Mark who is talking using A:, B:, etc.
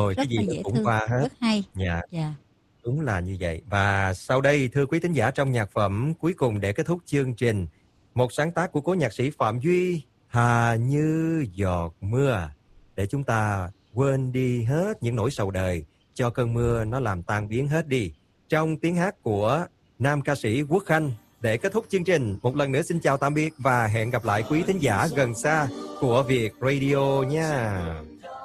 A: rồi,
B: rất
A: cái gì
B: là
A: nó
B: dễ
A: cũng
B: thương,
A: qua hết.
B: rất hay.
A: Dạ,
B: Dạ.
A: đúng là như vậy. Và sau đây, thưa quý thính giả, trong nhạc phẩm cuối cùng để kết thúc chương trình, một sáng tác của cố nhạc sĩ Phạm Duy, Hà Như Giọt Mưa, để chúng ta quên đi hết những nỗi sầu đời, cho cơn mưa nó làm tan biến hết đi. Trong tiếng hát của nam ca sĩ Quốc Khanh, để kết thúc chương trình, một lần nữa xin chào tạm biệt và hẹn gặp lại quý thính giả gần xa của Việt Radio nha.